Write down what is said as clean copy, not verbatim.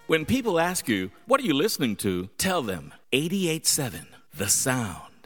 When people ask you, what are you listening to? Tell them 88.7, The Sound.